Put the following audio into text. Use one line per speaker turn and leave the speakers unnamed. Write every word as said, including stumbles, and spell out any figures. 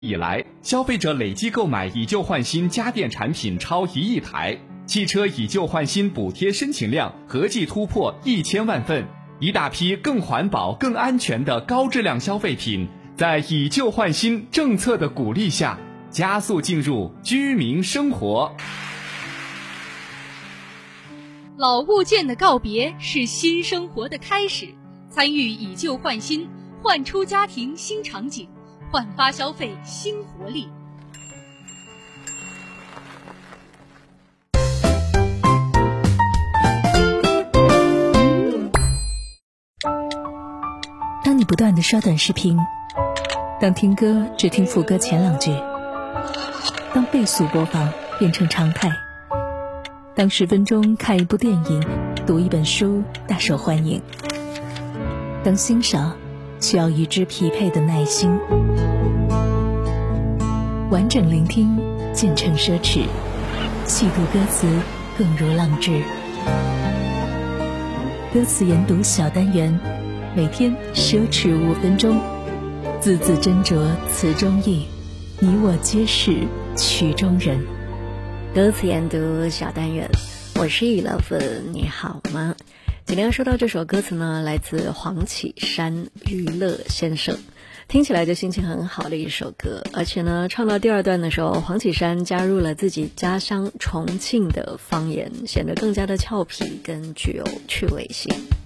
以来，消费者累计购买以旧换新家电产品超一亿台，汽车以旧换新补贴申请量合计突破一千万份，一大批更环保、更安全的高质量消费品，在以旧换新政策的鼓励下，加速进入居民生活。
老物件的告别是新生活的开始，参与以旧换新，焕出家庭新场景，焕发消费新活力。
当你不断地刷短视频，当听歌只听副歌前两句，当倍速播放变成常态，当十分钟看一部电影、读一本书大受欢迎，当欣赏需要与之匹配的耐心，完整聆听渐成奢侈，细读歌词更如浪掷。歌词研读小单元，每天奢侈五分钟，字字斟酌词中意，你我皆是曲中人。
歌词研读小单元，我是以乐粉，你好吗？今天要说到这首歌词呢，来自黄绮珊娱乐先生，听起来就心情很好的一首歌。而且呢，唱到第二段的时候，黄绮珊加入了自己家乡重庆的方言，显得更加的俏皮跟具有趣味性。